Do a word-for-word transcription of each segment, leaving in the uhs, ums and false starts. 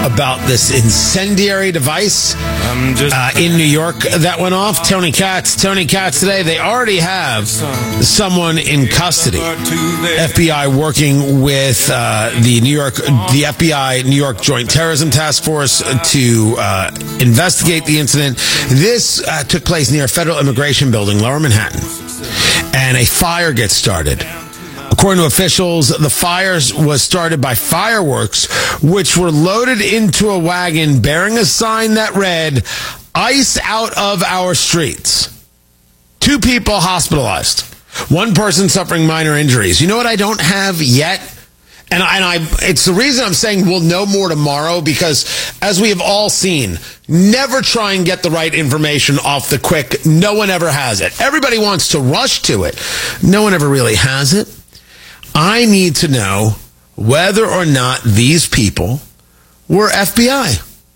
about this incendiary device uh, in New York that went off. Tony Katz. Tony Katz today. They already have someone in custody. F B I working with uh, the New York, the F B I New York Joint Terrorism Task Force to uh, investigate the incident. This uh, took place near a federal immigration building, Lower Manhattan, and a fire gets started. According to officials, the fire was started by fireworks, which were loaded into a wagon bearing a sign that read, "Ice out of our streets." Two people hospitalized. One person suffering minor injuries. You know what I don't have yet? And I, and I, it's the reason I'm saying we'll know more tomorrow, because as we have all seen, never try and get the right information off the quick. No one ever has it. Everybody wants to rush to it. No one ever really has it. I need to know whether or not these people were F B I.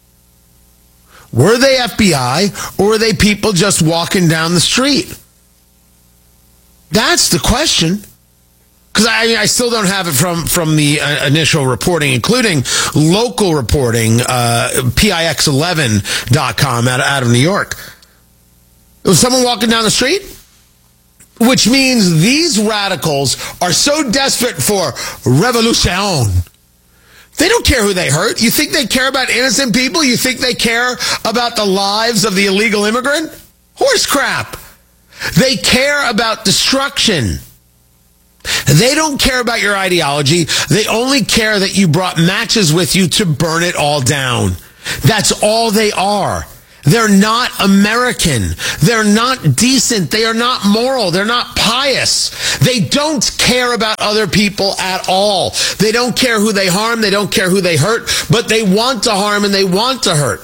Were they F B I, or were they people just walking down the street? That's the question. Because I, I still don't have it from, from the uh, initial reporting, including local reporting, uh, P I X eleven dot com out, out of New York. Was someone walking down the street? Which means these radicals are so desperate for revolution. They don't care who they hurt. You think they care about innocent people? You think they care about the lives of the illegal immigrant? Horse crap. They care about destruction. They don't care about your ideology. They only care that you brought matches with you to burn it all down. That's all they are. They're not American. They're not decent. They are not moral. They're not pious. They don't care about other people at all. They don't care who they harm. They don't care who they hurt, but they want to harm and they want to hurt.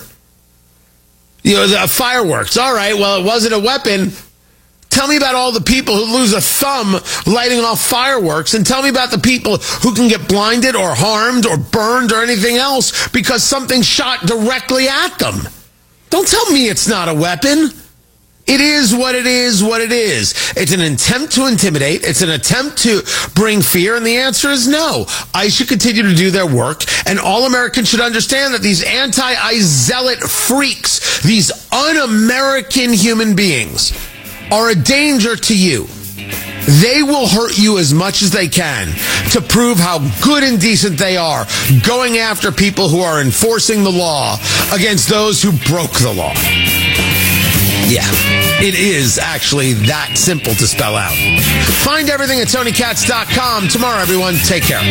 You know, the fireworks. All right, well, it wasn't a weapon. Tell me about all the people who lose a thumb lighting off fireworks, and tell me about the people who can get blinded or harmed or burned or anything else because something shot directly at them. Don't tell me it's not a weapon. It is what it is, what it is. It's an attempt to intimidate. It's an attempt to bring fear, and the answer is no. ICE should continue to do their work, and all Americans should understand that these anti-ICE zealot freaks, these un-American human beings, are a danger to you. They will hurt you as much as they can to prove how good and decent they are, going after people who are enforcing the law against those who broke the law. Yeah, it is actually that simple to spell out. Find everything at Tony Katz dot com. Tomorrow, everyone, take care.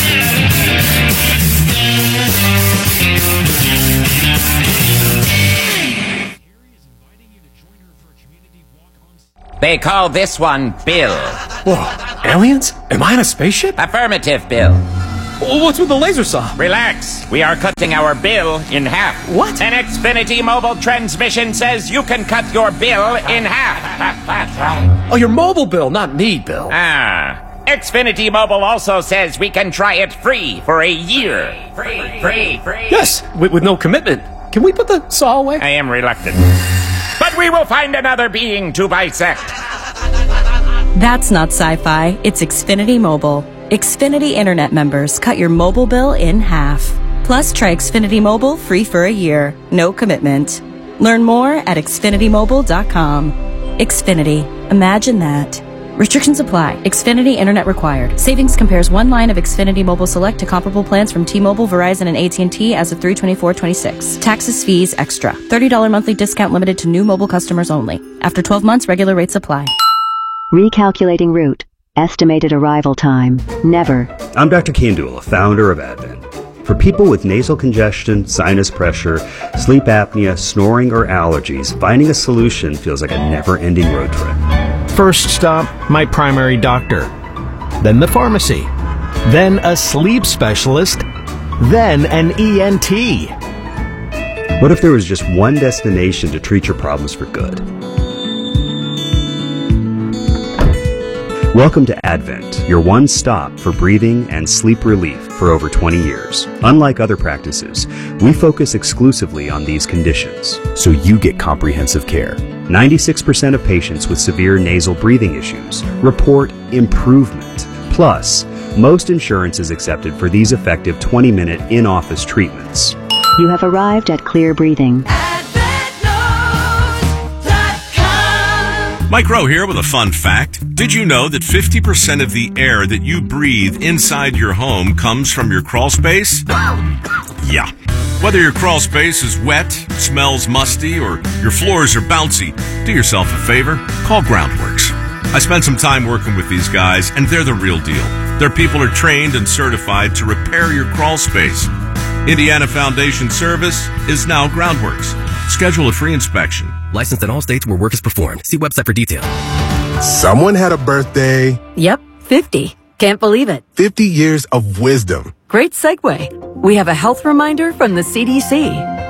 They call this one Bill. Whoa, aliens? Am I in a spaceship? Affirmative, Bill. What's with the laser saw? Relax. We are cutting our bill in half. What? An Xfinity mobile transmission says you can cut your bill in half. Oh, your mobile bill, not me, Bill. Ah. Xfinity Mobile also says we can try it free for a year. Free, free, free. Yes, with, with no commitment. Can we put the saw away? I am reluctant. But we will find another being to bisect. That's not sci-fi. It's Xfinity Mobile. Xfinity Internet members cut your mobile bill in half. Plus, try Xfinity Mobile free for a year. No commitment. Learn more at Xfinity Mobile dot com. Xfinity. Imagine that. Restrictions apply. Xfinity Internet required. Savings compares one line of Xfinity Mobile Select to comparable plans from T-Mobile, Verizon, and A T and T as of three twenty-four twenty-six. Taxes, fees, extra. thirty dollars monthly discount limited to new mobile customers only. After twelve months, regular rates apply. Recalculating route. Estimated arrival time. Never. I'm Doctor Kandula, founder of Advent. For people with nasal congestion, sinus pressure, sleep apnea, snoring, or allergies, finding a solution feels like a never-ending road trip. First stop, my primary doctor. Then the pharmacy. Then a sleep specialist. Then an E N T. What if there was just one destination to treat your problems for good? Welcome to Advent, your one stop for breathing and sleep relief for over twenty years. Unlike other practices, we focus exclusively on these conditions, so you get comprehensive care. ninety-six percent of patients with severe nasal breathing issues report improvement. Plus, most insurance is accepted for these effective twenty-minute in-office treatments. You have arrived at Clear Breathing. Mike Rowe here with a fun fact. Did you know that fifty percent of the air that you breathe inside your home comes from your crawl space? Yeah. Whether your crawl space is wet, smells musty, or your floors are bouncy, do yourself a favor, call Groundworks. I spent some time working with these guys, and they're the real deal. Their people are trained and certified to repair your crawl space. Indiana Foundation Service is now Groundworks. Schedule a free inspection. Licensed in all states where work is performed. See website for details. Someone had a birthday. Yep, fifty. Can't believe it. fifty years of wisdom. Great segue. We have a health reminder from the C D C.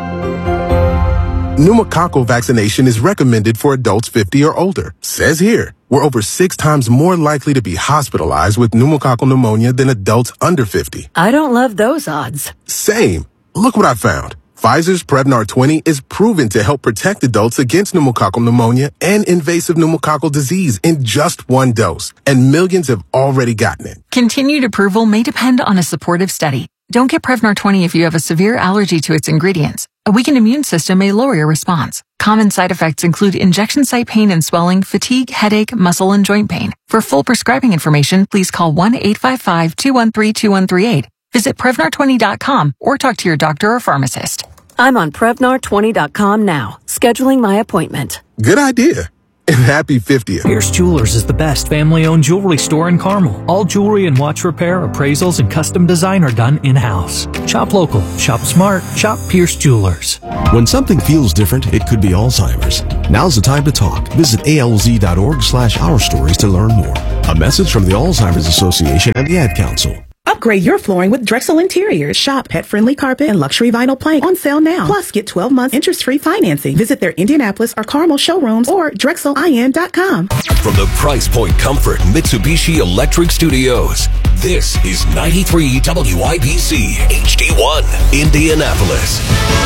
Pneumococcal vaccination is recommended for adults fifty or older. Says here, we're over six times more likely to be hospitalized with pneumococcal pneumonia than adults under fifty. I don't love those odds. Same. Look what I found. Pfizer's Prevnar twenty is proven to help protect adults against pneumococcal pneumonia and invasive pneumococcal disease in just one dose, and millions have already gotten it. Continued approval may depend on a supportive study. Don't get Prevnar twenty if you have a severe allergy to its ingredients. A weakened immune system may lower your response. Common side effects include injection site pain and swelling, fatigue, headache, muscle, and joint pain. For full prescribing information, please call one eight five five, two one three, two one three eight. Visit Prevnar twenty dot com or talk to your doctor or pharmacist. I'm on Prevnar twenty dot com now, scheduling my appointment. Good idea. And happy fiftieth. Pierce Jewelers is the best family-owned jewelry store in Carmel. All jewelry and watch repair, appraisals, and custom design are done in-house. Shop local, shop smart, shop Pierce Jewelers. When something feels different, it could be Alzheimer's. Now's the time to talk. Visit A L Z dot org slash our stories to learn more. A message from the Alzheimer's Association and the Ad Council. Upgrade your flooring with Drexel Interiors. Shop pet-friendly carpet and luxury vinyl plank on sale now. Plus, get twelve months interest-free financing. Visit their Indianapolis or Carmel showrooms or Drexel I N dot com. From the Price Point Comfort Mitsubishi Electric Studios, this is ninety-three W I B C H D one, Indianapolis.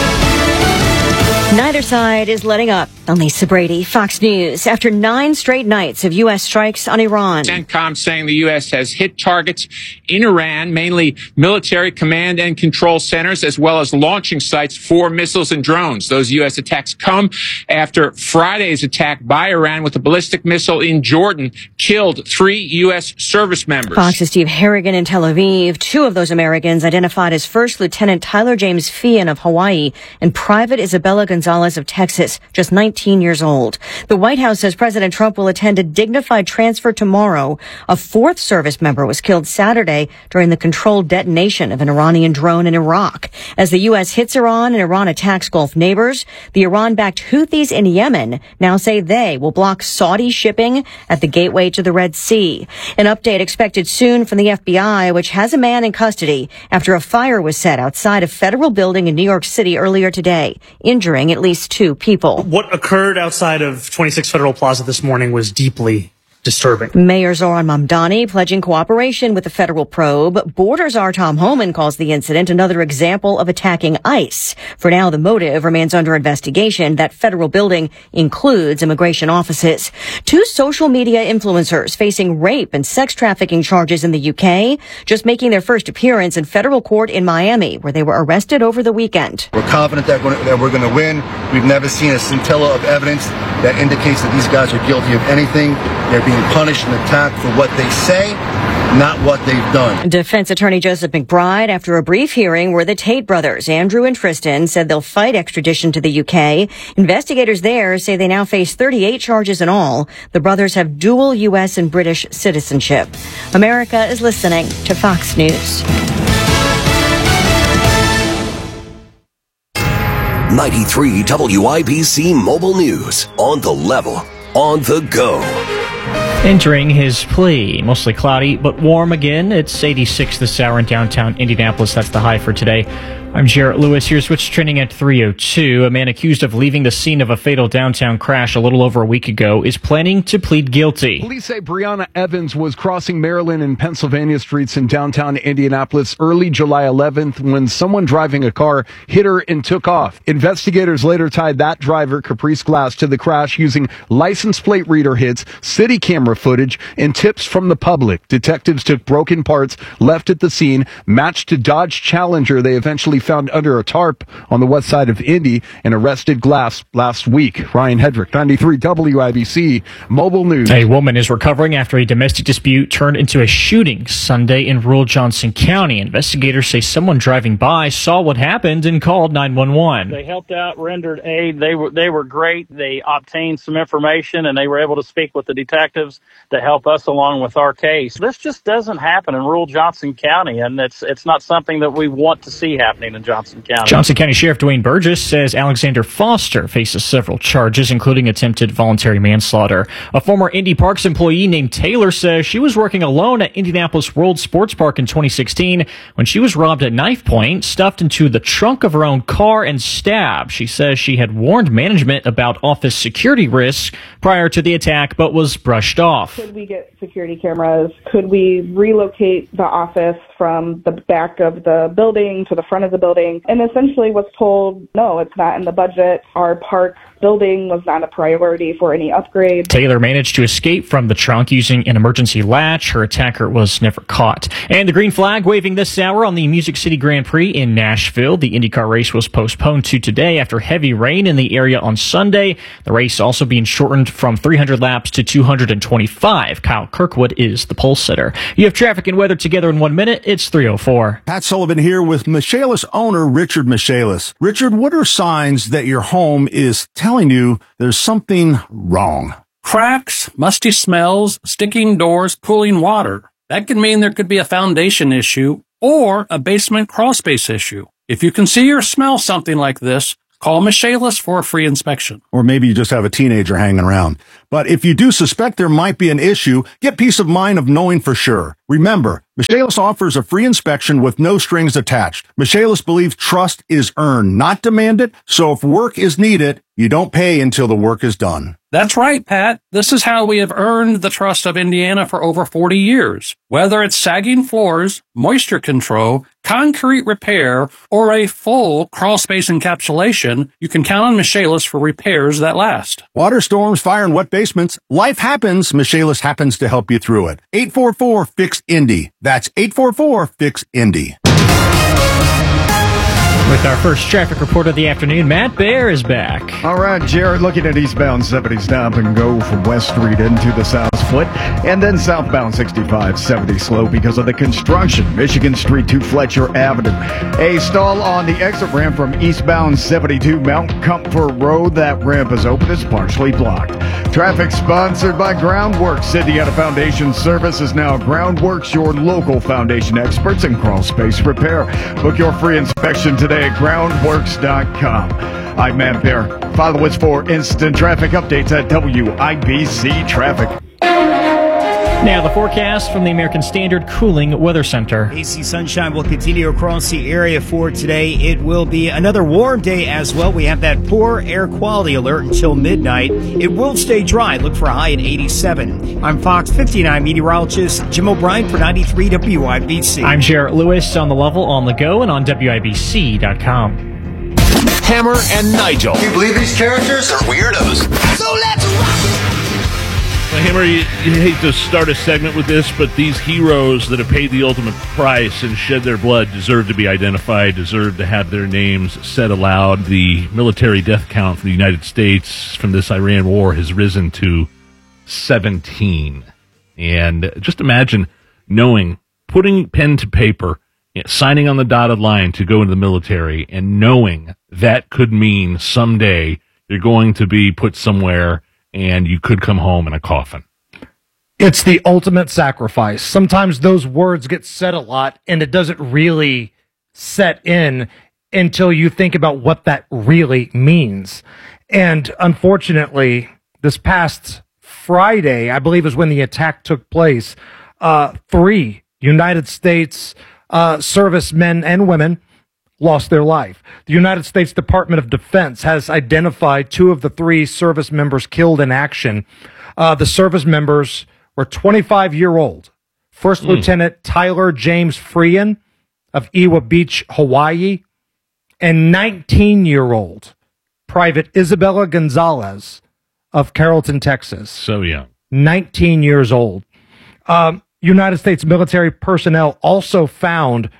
Neither side is letting up. I'm Lisa Brady, Fox News. After nine straight nights of U S strikes on Iran. CENTCOM saying the U S has hit targets in Iran, mainly military command and control centers, as well as launching sites for missiles and drones. Those U S attacks come after Friday's attack by Iran with a ballistic missile in Jordan killed three U S service members. Fox's Steve Harrigan in Tel Aviv. Two of those Americans identified as First Lieutenant Tyler James Feehan of Hawaii and Private Isabella Gonzalez of Texas, just nineteen years old. The White House says President Trump will attend a dignified transfer tomorrow. A fourth service member was killed Saturday during the controlled detonation of an Iranian drone in Iraq. As the U S hits Iran and Iran attacks Gulf neighbors, the Iran-backed Houthis in Yemen now say they will block Saudi shipping at the gateway to the Red Sea. An update expected soon from the F B I, which has a man in custody after a fire was set outside a federal building in New York City earlier today, injuring at least two people. What occurred outside of twenty-six Federal Plaza this morning was deeply disturbing. Mayor Zoran Mamdani pledging cooperation with the federal probe. Border czar Tom Homan calls the incident another example of attacking ICE. For now, the motive remains under investigation. That federal building includes immigration offices. Two social media influencers facing rape and sex trafficking charges in the U K, just making their first appearance in federal court in Miami, where they were arrested over the weekend. We're confident that we're, that we're going to win. We've never seen a scintilla of evidence that indicates that these guys are guilty of anything. They're being punished and attacked for what they say, not what they've done. Defense attorney Joseph McBride, after a brief hearing where the Tate brothers, Andrew and Tristan, said they'll fight extradition to the U K. Investigators there say they now face thirty-eight charges in all. The brothers have dual U S and British citizenship. America is listening to Fox News. ninety-three W I B C Mobile News. On the level, on the go. Entering his plea. Mostly cloudy, but warm again. It's eighty-six this hour in downtown Indianapolis. That's the high for today. I'm Jarrett Lewis. Here's what's trending at three oh two. A man accused of leaving the scene of a fatal downtown crash a little over a week ago is planning to plead guilty. Police say Brianna Evans was crossing Maryland and Pennsylvania streets in downtown Indianapolis early July eleventh when someone driving a car hit her and took off. Investigators later tied that driver, Caprice Glass, to the crash using license plate reader hits, city camera footage, and tips from the public. Detectives took broken parts left at the scene, matched to Dodge Challenger they eventually found under a tarp on the west side of Indy and arrested last, last week. Ryan Hedrick, ninety-three W I B C Mobile News. A woman is recovering after a domestic dispute turned into a shooting Sunday in rural Johnson County. Investigators say someone driving by saw what happened and called nine one one. They helped out, rendered aid. They were they were great. They obtained some information, and they were able to speak with the detectives to help us along with our case. This just doesn't happen in rural Johnson County, and it's it's not something that we want to see happening in Johnson County. Johnson County Sheriff Dwayne Burgess says Alexander Foster faces several charges, including attempted voluntary manslaughter. A former Indy Parks employee named Taylor says she was working alone at Indianapolis World Sports Park in twenty sixteen when she was robbed at knife point, stuffed into the trunk of her own car, and stabbed. She says she had warned management about office security risks prior to the attack, but was brushed off. Could we get security cameras? Could we relocate the office from the back of the building to the front of the building? And essentially was told, no, it's not in the budget. Our park building was not a priority for any upgrade. Taylor managed to escape from the trunk using an emergency latch. Her attacker was never caught. And the green flag waving this hour on the Music City Grand Prix in Nashville. The IndyCar race was postponed to today after heavy rain in the area on Sunday. The race also being shortened from three hundred laps to two hundred twenty-five. Kyle Kirkwood is the pole sitter. You have traffic and weather together in one minute. It's three oh four. Pat Sullivan here with Michaelis owner Richard Michaelis. Richard, what are signs that your home is telling you there's something wrong? Cracks, musty smells, sticking doors, pooling water. That can mean there could be a foundation issue or a basement crawl space issue. If you can see or smell something like this, call Michaelis for a free inspection. Or maybe you just have a teenager hanging around. But if you do suspect there might be an issue, get peace of mind of knowing for sure. Remember, Michaelis offers a free inspection with no strings attached. Michaelis believes trust is earned, not demanded. So if work is needed, you don't pay until the work is done. That's right, Pat. This is how we have earned the trust of Indiana for over forty years. Whether it's sagging floors, moisture control, concrete repair, or a full crawl space encapsulation, you can count on Michaelis for repairs that last. Water storms, fire, and wet basements. Life happens. Michaelis happens to help you through it. eight four four, F I X, Indy. That's eight four four, F I X, Indy. With our first traffic report of the afternoon, Matt Bear is back. All right, Jared, looking at eastbound seventy stop and go from West Street into the South Split, and then southbound sixty-five seventy slow because of the construction. Michigan Street to Fletcher Avenue. A stall on the exit ramp from eastbound seventy-two Mount Comfort Road. That ramp is open. It's partially blocked. Traffic sponsored by Groundworks. Indiana Foundation Service is now Groundworks, your local foundation experts in crawl space repair. Book your free inspection today at groundworks dot com. I'm Matt Bear. Follow us for instant traffic updates at W I B C Traffic. Now the forecast from the American Standard Cooling Weather Center. Hazy sunshine will continue across the area for today. It will be another warm day as well. We have that poor air quality alert until midnight. It will stay dry. Look for a high at eighty-seven. I'm Fox fifty-nine meteorologist Jim O'Brien for ninety-three W I B C. I'm Jarrett Lewis on the level, on the go, and on W I B C dot com. Hammer and Nigel. Can you believe these characters are weirdos? So let's rock it! Well, Hammer, you, you hate to start a segment with this, but these heroes that have paid the ultimate price and shed their blood deserve to be identified, deserve to have their names said aloud. The military death count for the United States from this Iran war has risen to seventeen. And just imagine knowing, putting pen to paper, signing on the dotted line to go into the military, and knowing that could mean someday you're going to be put somewhere and you could come home in a coffin. It's the ultimate sacrifice. Sometimes those words get said a lot, and it doesn't really set in until you think about what that really means. And unfortunately, this past Friday, I believe is when the attack took place, uh, three United States uh, servicemen and women lost their life. The United States Department of Defense has identified two of the three service members killed in action. Uh, the service members were twenty-five-year-old First mm. Lieutenant Tyler James Freehan of Ewa Beach, Hawaii, and nineteen-year-old Private Isabella Gonzalez of Carrollton, Texas. So young. nineteen years old. Um, United States military personnel also found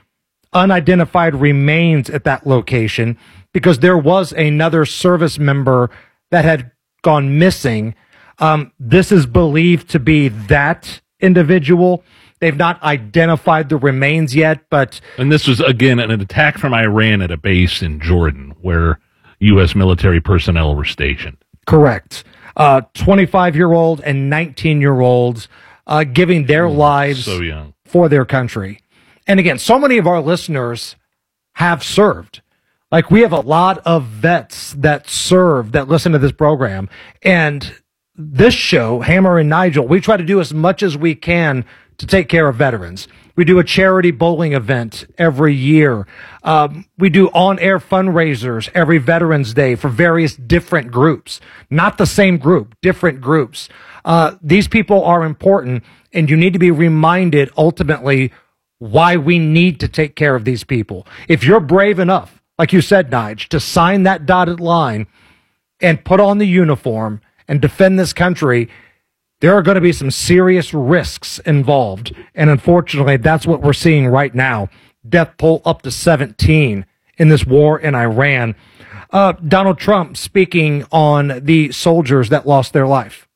unidentified remains at that location because there was another service member that had gone missing. Um, this is believed to be that individual. They've not identified the remains yet, but... And this was, again, an attack from Iran at a base in Jordan where U S military personnel were stationed. Correct. Uh, twenty-five-year-old and nineteen-year-olds uh, giving their lives so young. for their country. And again, so many of our listeners have served. Like, we have a lot of vets that serve, that listen to this program. And this show, Hammer and Nigel, we try to do as much as we can to take care of veterans. We do a charity bowling event every year. Um, we do on-air fundraisers every Veterans Day for various different groups. Not the same group, different groups. Uh, these people are important, and you need to be reminded ultimately why we need to take care of these people. If you're brave enough, like you said, Nige, to sign that dotted line and put on the uniform and defend this country, there are going to be some serious risks involved. And unfortunately, that's what we're seeing right now. Death toll up to seventeen in this war in Iran. Uh, Donald Trump speaking on the soldiers that lost their life.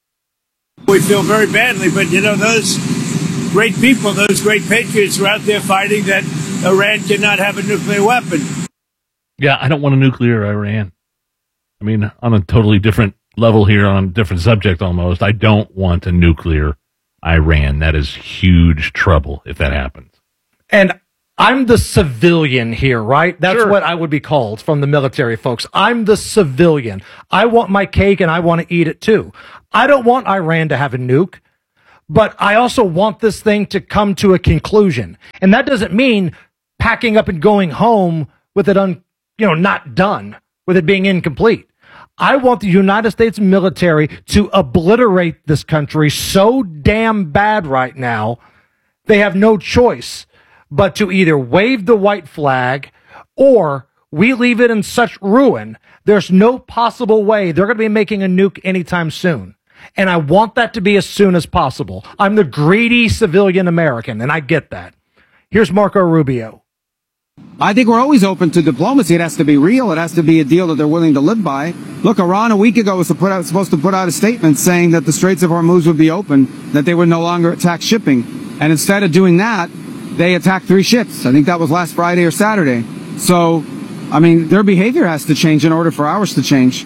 We feel very badly, but, you know, those great people, those great patriots are out there fighting that Iran cannot have a nuclear weapon. Yeah, I don't want a nuclear Iran. I mean, on a totally different level here, on a different subject almost, I don't want a nuclear Iran. That is huge trouble if that happens. And I'm the civilian here, right? That's Sure. what I would be called from the military folks. I'm the civilian. I want my cake and I want to eat it too. I don't want Iran to have a nuke, but I also want this thing to come to a conclusion. And that doesn't mean packing up and going home with it un, you know, not done, with it being incomplete. I want the United States military to obliterate this country so damn bad right now, they have no choice but to either wave the white flag or we leave it in such ruin. There's no possible way they're going to be making a nuke anytime soon. And I want that to be as soon as possible. I'm the greedy civilian American, and I get that. Here's Marco Rubio. I think we're always open to diplomacy. It has to be real. It has to be a deal that they're willing to live by. Look, Iran a week ago was to put out, supposed to put out a statement saying that the Straits of Hormuz would be open, that they would no longer attack shipping. And instead of doing that, they attacked three ships. I think that was last Friday or Saturday. So, I mean, their behavior has to change in order for ours to change.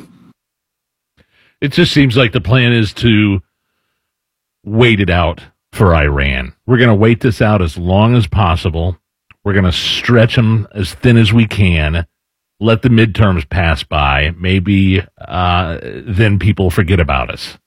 It just seems like the plan is to wait it out for Iran. We're going to wait this out as long as possible. We're going to stretch them as thin as we can, let the midterms pass by. Maybe uh, then people forget about us.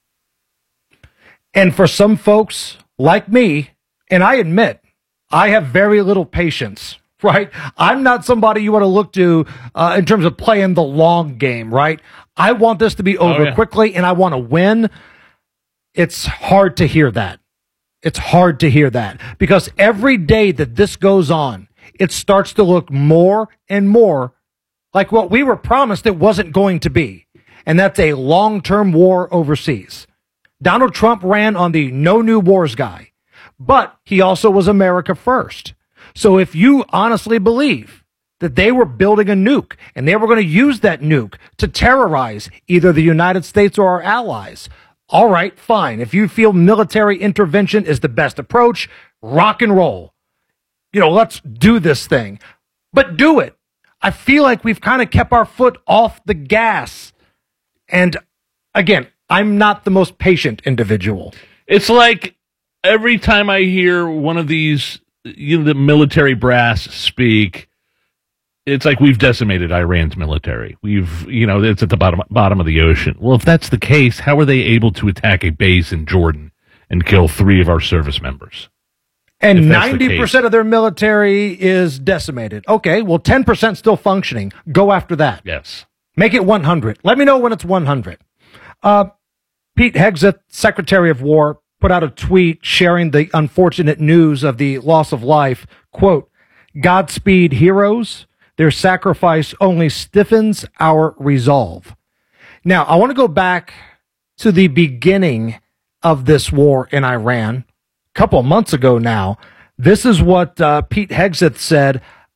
And for some folks like me, and I admit, I have very little patience, right? I'm not somebody you want to look to uh, in terms of playing the long game, right? I want this to be over Oh, yeah. quickly, and I want to win. It's hard to hear that. It's hard to hear that because every day that this goes on, it starts to look more and more like what we were promised it wasn't going to be. And that's a long-term war overseas. Donald Trump ran on the no new wars guy, but he also was America first. So if you honestly believe that they were building a nuke and they were going to use that nuke to terrorize either the United States or our allies, all right, fine. If you feel military intervention is the best approach, rock and roll. You know, let's do this thing. But do it. I feel like we've kind of kept our foot off the gas. And again, I'm not the most patient individual. It's like every time I hear one of these, you know, the military brass speak, it's like we've decimated Iran's military. We've, you know, it's at the bottom bottom of the ocean. Well, if that's the case, how are they able to attack a base in Jordan and kill three of our service members? And If that's the ninety percent of their military is decimated. Okay, well, ten percent still functioning. Go after that. Yes. Make it one hundred. Let me know when it's one hundred. Uh, Pete Hegseth, Secretary of War, put out a tweet sharing the unfortunate news of the loss of life. Quote, Godspeed heroes. Their sacrifice only stiffens our resolve. Now, I want to go back to the beginning of this war in Iran. A couple of months ago now. This is what uh, Pete Hegseth said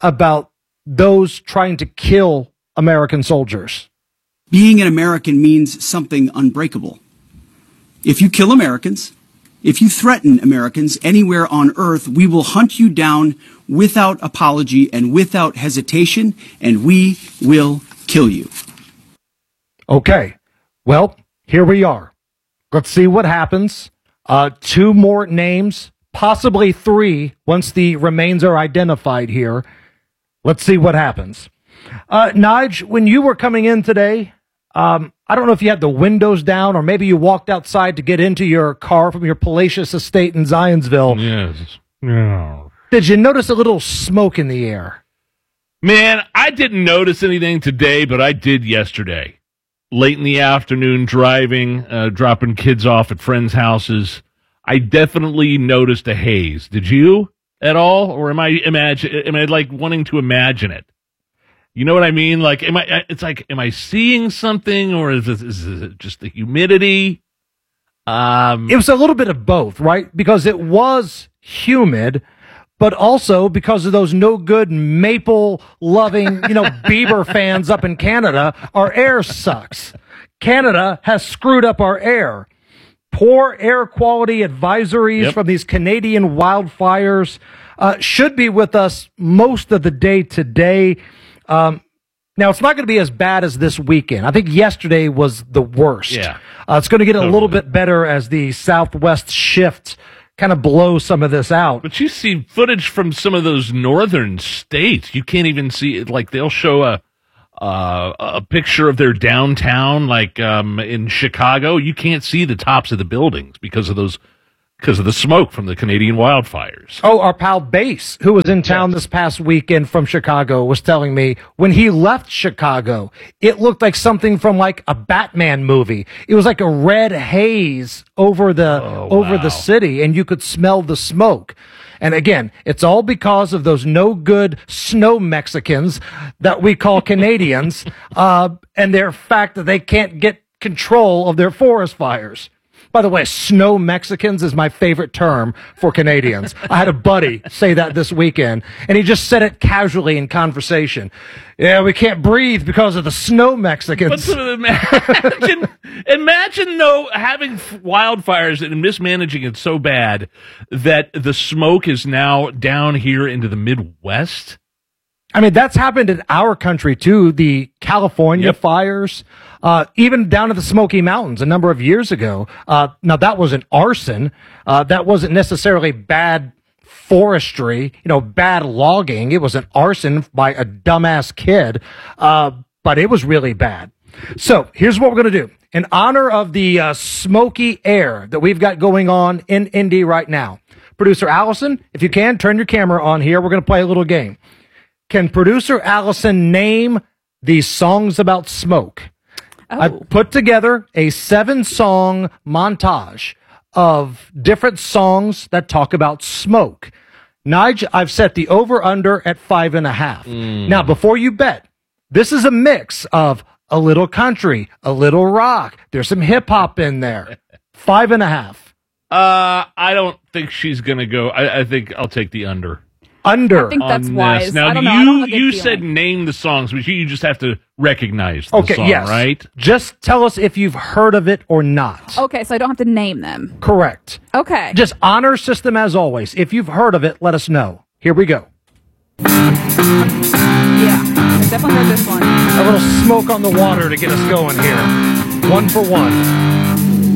about those trying to kill American soldiers? Being an American means something unbreakable. If you kill Americans, if you threaten Americans anywhere on earth, we will hunt you down without apology and without hesitation, and we will kill you. Okay. Well, here we are. Let's see what happens. Uh, two more names, possibly three, once the remains are identified here. Let's see what happens. Uh, Nige, when you were coming in today, um, I don't know if you had the windows down or maybe you walked outside to get into your car from your palatial estate in Zionsville. Yes. No. Did you notice a little smoke in the air? Man, I didn't notice anything today, but I did yesterday. Late in the afternoon, driving, uh, dropping kids off at friends' houses, I definitely noticed a haze. Did you at all, or am I imagine? Am I like wanting to imagine it? You know what I mean? Like, am I? It's like, am I seeing something, or is, this, is it just the humidity? Um, it was a little bit of both, right? Because it was humid, but also because of those no good maple loving, you know, Bieber fans up in Canada, our air sucks. Canada has screwed up our air. Poor air quality advisories yep. from these Canadian wildfires uh, should be with us most of the day today. Um, now, it's not going to be as bad as this weekend. I think yesterday was the worst. Yeah. Uh, it's going to get totally. a little bit better as the southwest shift kind of blows some of this out. But you see footage from some of those northern states. You can't even see it. Like, they'll show a uh, a picture of their downtown, like um, in Chicago. You can't see the tops of the buildings because of those, because of the smoke from the Canadian wildfires. Oh, our pal Bass, who was in town this past weekend from Chicago, was telling me when he left Chicago, it looked like something from like a Batman movie. It was like a red haze over the oh, over wow. the city, and you could smell the smoke. And again, it's all because of those no good snow Mexicans that we call Canadians, uh, and their fact that they can't get control of their forest fires. By the way, snow Mexicans is my favorite term for Canadians. I had a buddy say that this weekend, and he just said it casually in conversation. Yeah, we can't breathe because of the snow Mexicans. But imagine, imagine though, having wildfires and mismanaging it so bad that the smoke is now down here into the Midwest. I mean, that's happened in our country, too. The California yep. fires, uh, even down to the Smoky Mountains a number of years ago. Uh, now, that wasn't arson. Uh, that wasn't necessarily bad forestry, you know, bad logging. It was an arson by a dumbass kid, uh, but it was really bad. So here's what we're going to do. In honor of the uh, smoky air that we've got going on in Indy right now, Producer Allison, if you can, turn your camera on here. We're going to play a little game. Can producer Allison name these songs about smoke? Oh. I put together a seven-song montage of different songs that talk about smoke. Nige, I've set the over-under at five and a half. Mm. Now, before you bet, this is a mix of a little country, a little rock. There's some hip-hop in there. Five and a half. Uh, I don't think she's going to go. I, I think I'll take the under. Under. I think that's wise. This. Now, I don't you, know. I don't you said name the songs, but you, you just have to recognize the okay, song, yes. right? Just tell us if you've heard of it or not. Okay, so I don't have to name them. Correct. Okay. Just honor system as always. If you've heard of it, let us know. Here we go. Yeah, I definitely heard this one. A little smoke on the water to get us going here. One for one.